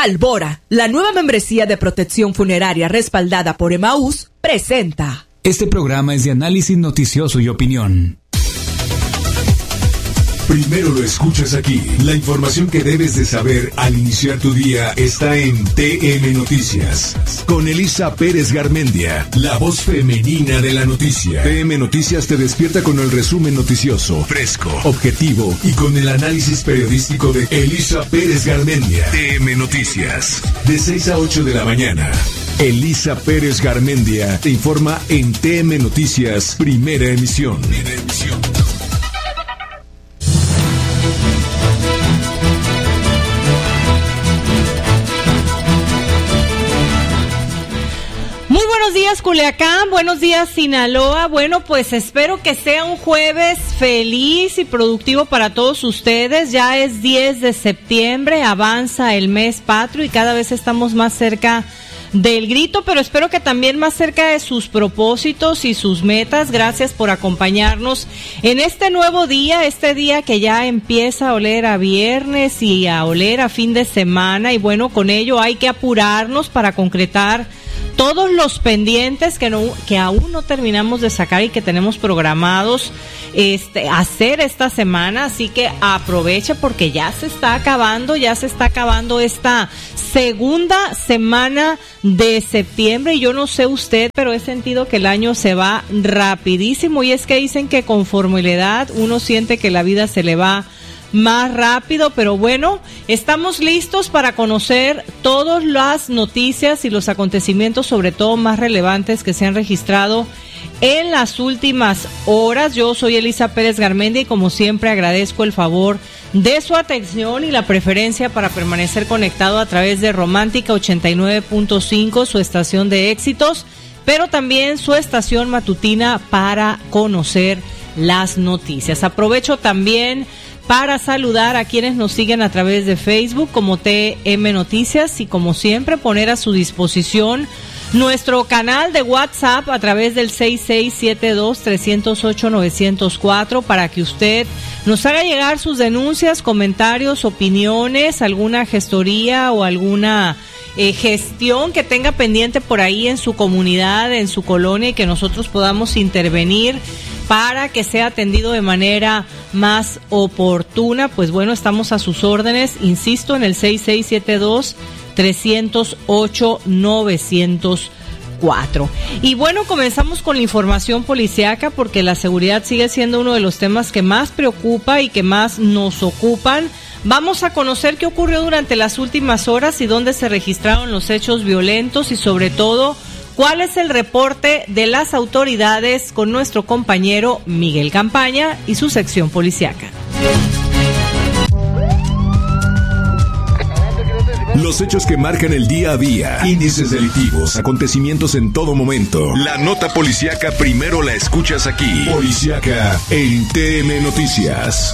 Albora, la nueva membresía de protección funeraria respaldada por Emaús, presenta. Este programa es de análisis noticioso y opinión. Primero lo escuchas aquí. La información que debes de saber al iniciar tu día está en TM Noticias. Con Elisa Pérez Garmendia, la voz femenina de la noticia. TM Noticias te despierta con el resumen noticioso, fresco, objetivo y con el análisis periodístico de Elisa Pérez Garmendia. TM Noticias, de 6 a 8 de la mañana. Elisa Pérez Garmendia te informa en TM Noticias, primera emisión. Buenos días Culiacán, buenos días Sinaloa. Bueno, pues espero que sea un jueves feliz y productivo para todos ustedes. Ya es 10 de septiembre, avanza el mes patrio y cada vez estamos más cerca del grito, pero espero que también más cerca de sus propósitos y sus metas. Gracias por acompañarnos en este nuevo día, este día que ya empieza a oler a viernes y a oler a fin de semana, y bueno, con ello hay que apurarnos para concretar todos los pendientes que aún no terminamos de sacar y que tenemos programados hacer esta semana, así que aproveche porque ya se está acabando esta segunda semana de septiembre, y yo no sé usted, pero he sentido que el año se va rapidísimo, y es que dicen que conforme la edad uno siente que la vida se le va más rápido, pero bueno, estamos listos para conocer todas las noticias y los acontecimientos, sobre todo más relevantes, que se han registrado en las últimas horas. Yo soy Elisa Pérez Garmendia y como siempre agradezco el favor de su atención y la preferencia para permanecer conectado a través de Romántica 89.5, su estación de éxitos, pero también su estación matutina para conocer las noticias. Aprovecho también para saludar a quienes nos siguen a través de Facebook como TM Noticias, y como siempre poner a su disposición nuestro canal de WhatsApp a través del 6672-308-904 para que usted nos haga llegar sus denuncias, comentarios, opiniones, alguna gestoría o alguna gestión que tenga pendiente por ahí en su comunidad, en su colonia, y que nosotros podamos intervenir para que sea atendido de manera más oportuna. Pues bueno, estamos a sus órdenes, insisto, en el 6672-308-904. Y bueno, comenzamos con la información policíaca, porque la seguridad sigue siendo uno de los temas que más preocupa y que más nos ocupan. Vamos a conocer qué ocurrió durante las últimas horas y dónde se registraron los hechos violentos, y sobre todo ¿cuál es el reporte de las autoridades con nuestro compañero Miguel Campaña y su sección policíaca? Los hechos que marcan el día a día, índices delictivos, acontecimientos en todo momento. La nota policíaca primero la escuchas aquí. Policíaca en TM Noticias.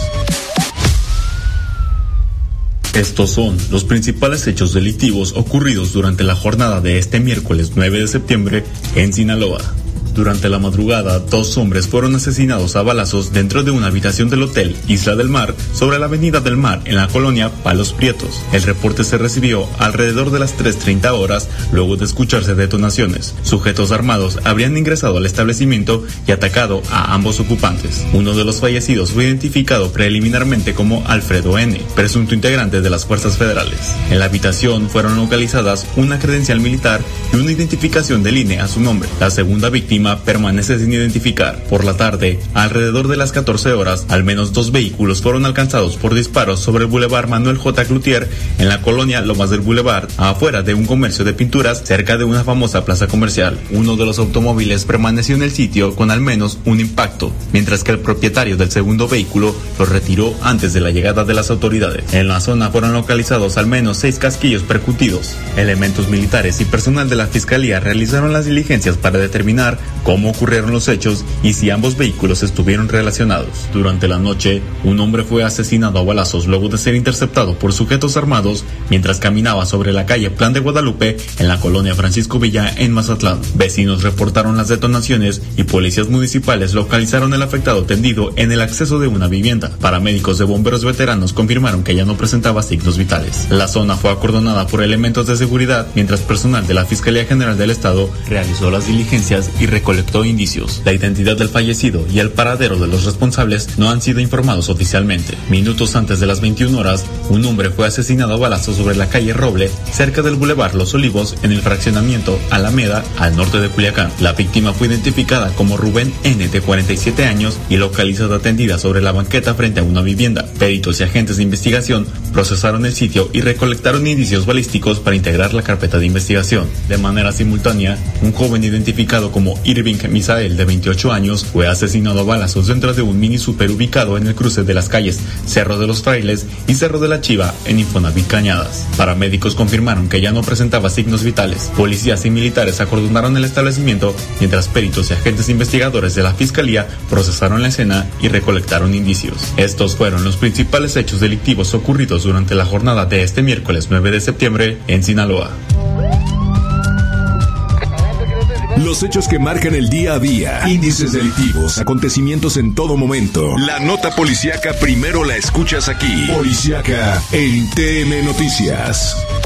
Estos son los principales hechos delictivos ocurridos durante la jornada de este miércoles 9 de septiembre en Sinaloa. Durante la madrugada, 2 hombres fueron asesinados a balazos dentro de una habitación del hotel Isla del Mar, sobre la Avenida del Mar, en la colonia Palos Prietos. El reporte se recibió alrededor de las 3:30 horas, luego de escucharse detonaciones. Sujetos armados habrían ingresado al establecimiento y atacado a ambos ocupantes. Uno de los fallecidos fue identificado preliminarmente como Alfredo N., presunto integrante de las fuerzas federales. En la habitación fueron localizadas una credencial militar y una identificación del INE a su nombre. La segunda víctima permanece sin identificar. Por la tarde, alrededor de las 14 horas, al menos 2 vehículos fueron alcanzados por disparos sobre el Boulevard Manuel J. Cloutier, en la colonia Lomas del Boulevard, afuera de un comercio de pinturas cerca de una famosa plaza comercial. Uno de los automóviles permaneció en el sitio con al menos un impacto, mientras que el propietario del segundo vehículo lo retiró antes de la llegada de las autoridades. En la zona fueron localizados al menos 6 casquillos percutidos. Elementos militares y personal de la Fiscalía realizaron las diligencias para determinar cómo ocurrieron los hechos y si ambos vehículos estuvieron relacionados. Durante la noche, un hombre fue asesinado a balazos luego de ser interceptado por sujetos armados mientras caminaba sobre la calle Plan de Guadalupe en la colonia Francisco Villa en Mazatlán. Vecinos reportaron las detonaciones y policías municipales localizaron el afectado tendido en el acceso de una vivienda. Paramédicos de bomberos veteranos confirmaron que ya no presentaba signos vitales. La zona fue acordonada por elementos de seguridad mientras personal de la Fiscalía General del Estado realizó las diligencias y recolectó indicios. La identidad del fallecido y el paradero de los responsables no han sido informados oficialmente. Minutos antes de las 21 horas, un hombre fue asesinado a balazos sobre la calle Roble, cerca del Boulevard Los Olivos, en el fraccionamiento Alameda, al norte de Culiacán. La víctima fue identificada como Rubén N., de 47 años, y localizada tendida sobre la banqueta frente a una vivienda. Peritos y agentes de investigación procesaron el sitio y recolectaron indicios balísticos para integrar la carpeta de investigación. De manera simultánea, un joven identificado como Irving Misael, de 28 años, fue asesinado a balazos dentro de un mini super ubicado en el cruce de las calles Cerro de los Frailes y Cerro de la Chiva en Infonavit Cañadas. Paramédicos confirmaron que ya no presentaba signos vitales. Policías y militares acordonaron el establecimiento, mientras peritos y agentes investigadores de la Fiscalía procesaron la escena y recolectaron indicios. Estos fueron los principales hechos delictivos ocurridos durante la jornada de este miércoles 9 de septiembre en Sinaloa. Los hechos que marcan el día a día, índices delictivos, acontecimientos en todo momento. La nota policíaca primero la escuchas aquí. Policíaca en TN Noticias.